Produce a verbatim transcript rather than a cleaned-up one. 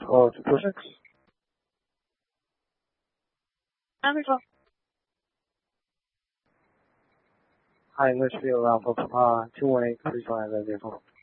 Hello, two four six. Hi, Litchfield Alpha, uh, two one eight, please find that vehicle.